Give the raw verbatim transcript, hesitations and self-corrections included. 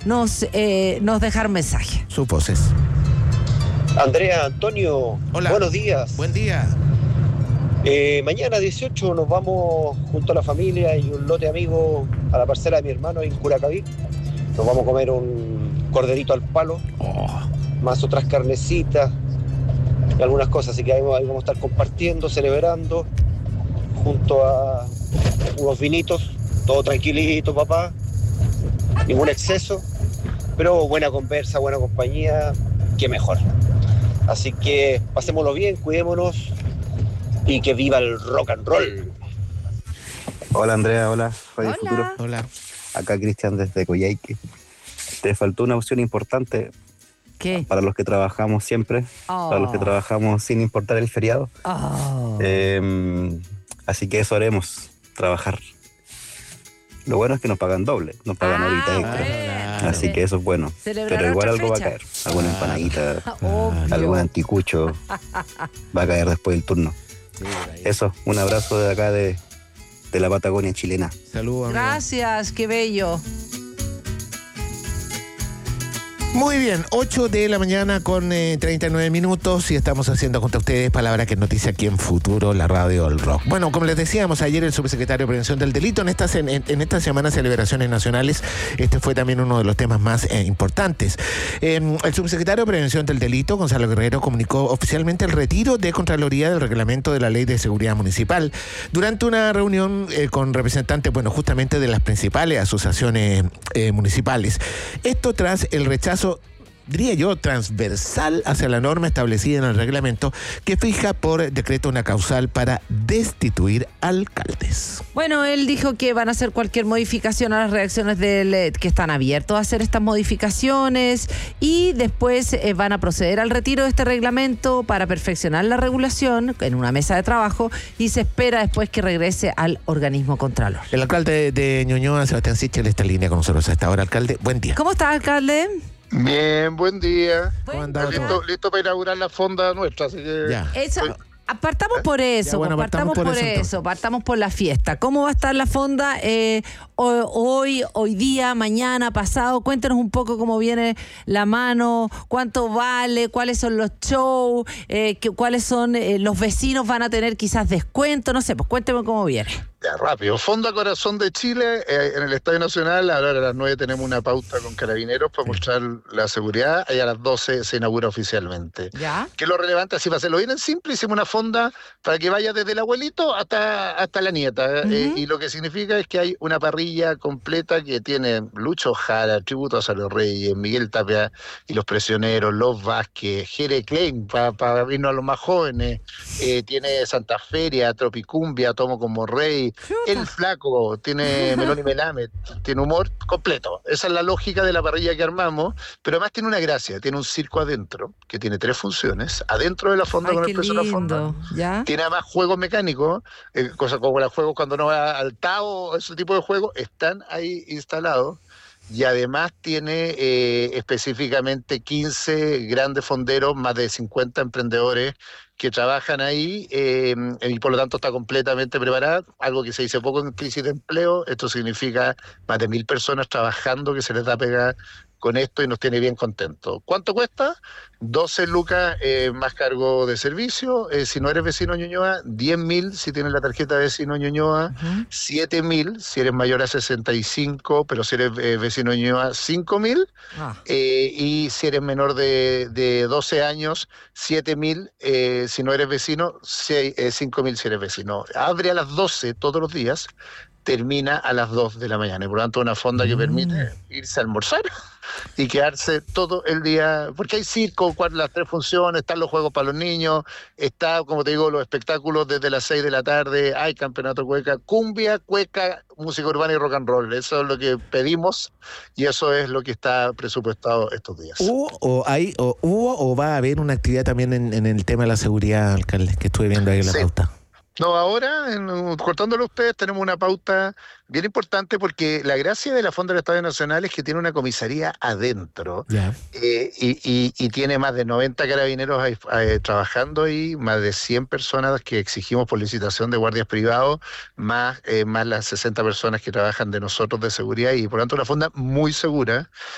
nos, eh, nos dejar mensaje. Sus voces. Andrea, Antonio, hola. Buenos días. Buen día. Eh, mañana dieciocho nos vamos junto a la familia y un lote de amigos a la parcela de mi hermano en Curacaví. Nos vamos a comer un corderito al palo, oh. más otras carnecitas y algunas cosas. Así que ahí, ahí vamos a estar compartiendo, celebrando, junto a unos vinitos, todo tranquilito, papá. Ningún exceso, pero buena conversa, buena compañía, qué mejor. Así que pasémoslo bien, cuidémonos y que viva el rock and roll. Hola Andrea, hola, Radio Hola. Futuro. Hola. Acá Cristian desde Coyhaique. Te faltó una opción importante. ¿Qué? Para los que trabajamos siempre, oh. para los que trabajamos sin importar el feriado. Oh. Eh, así que eso haremos, trabajar. Lo bueno es que nos pagan doble, nos pagan ah, ahorita extra. Bueno. Así que eso es bueno. Celebrar pero igual algo fecha. va a caer. Alguna empanadita, Obvio. algún anticucho va a caer después del turno. Sí, eso, un abrazo de acá de, de la Patagonia chilena. Saludos. Gracias, qué bello. Muy bien, ocho de la mañana con eh, treinta y nueve minutos y estamos haciendo junto a ustedes Palabra que es noticia aquí en Futuro, la radio del rock. Bueno, como les decíamos ayer, el subsecretario de Prevención del Delito, en estas, en, en estas semanas de celebraciones nacionales, este fue también uno de los temas más eh, importantes. Eh, el subsecretario de Prevención del Delito, Gonzalo Guerrero, comunicó oficialmente el retiro de Contraloría del reglamento de la Ley de Seguridad Municipal durante una reunión eh, con representantes, bueno, justamente de las principales asociaciones eh, municipales. Esto tras el rechazo, diría yo, transversal hacia la norma establecida en el reglamento que fija por decreto una causal para destituir alcaldes. Bueno, él dijo que van a hacer cualquier modificación a las redacciones del, que están abiertos a hacer estas modificaciones y después eh, van a proceder al retiro de este reglamento para perfeccionar la regulación en una mesa de trabajo y se espera después que regrese al organismo contralor. El alcalde de Ñuñoa, Sebastián Sichel, está en línea con nosotros a esta hora. Alcalde, buen día. ¿Cómo está, alcalde? Bien, buen día. Buen día. Listo, listo para inaugurar la fonda nuestra, así que... Ya. Eso, partamos por eso, Ya, bueno, partamos, partamos por, por eso, eso, partamos por la fiesta. ¿Cómo va a estar la fonda eh, hoy, hoy día, mañana, pasado? Cuéntenos un poco cómo viene la mano, cuánto vale, cuáles son los shows, eh, que, cuáles son eh, los vecinos van a tener quizás descuento, no sé, pues cuénteme cómo viene. Ya, rápido. Fonda Corazón de Chile, eh, en el Estadio Nacional. Ahora a las nueve tenemos una pauta con carabineros para mostrar la seguridad y a las doce se inaugura oficialmente. ¿Ya? Que es lo relevante, así va a hacerlo bien en simple, hicimos una fonda para que vaya desde el abuelito hasta, hasta la nieta. Uh-huh. eh, y lo que significa es que hay una parrilla completa que tiene Lucho Jara, tributo a Salo Reyes, Miguel Tapia y los Presioneros, Los Vázquez, Jere Klein, para pa irnos a los más jóvenes. Eh, tiene Santa Feria, Tropicumbia, Tomo como Rey. El Flaco, tiene Melón y Melamed, tiene humor completo. Esa es la lógica de la parrilla que armamos, pero además tiene una gracia, tiene un circo adentro, que tiene tres funciones, adentro de la fonda. Ay, con el peso de la fonda. ¿Ya? Tiene además juegos mecánicos, eh, cosas como los juegos cuando no va al Tao, ese tipo de juegos, están ahí instalados. Y además tiene eh, específicamente quince grandes fonderos, más de cincuenta emprendedores que trabajan ahí eh, y por lo tanto está completamente preparada, algo que se dice poco en crisis de empleo. Esto significa más de mil personas trabajando que se les da pega con esto y nos tiene bien contentos. ¿Cuánto cuesta? doce lucas eh, más cargo de servicio. Eh, si no eres vecino de Ñuñoa, diez mil si tienes la tarjeta de vecino de Ñuñoa, uh-huh. siete mil si eres mayor a sesenta y cinco, pero si eres eh, vecino de Ñuñoa, cinco mil. Ah. Eh, y si eres menor de, de doce años, siete mil eh, si no eres vecino, cinco mil si eres vecino. Abre a las doce todos los días, termina a las dos de la mañana. Y por lo tanto, una fonda que permite irse a almorzar y quedarse todo el día, porque hay circo, las tres funciones, están los juegos para los niños, está, como te digo, los espectáculos desde las seis de la tarde, hay campeonato cueca, cumbia, cueca, música urbana y rock and roll. Eso es lo que pedimos y eso es lo que está presupuestado estos días. ¿Hubo o, hay, o, hubo, o va a haber una actividad también en, en el tema de la seguridad, alcalde, que estuve viendo ahí en la sí. pauta? No, ahora, en, cortándolo a ustedes, tenemos una pauta bien importante porque la gracia de la Fonda del Estadio Nacional es que tiene una comisaría adentro yeah. eh, y, y, y tiene más de noventa carabineros ahí, ahí, trabajando ahí, más de cien personas que exigimos por licitación de guardias privados, más, eh, más las sesenta personas que trabajan de nosotros de seguridad y por lo tanto una fonda muy segura.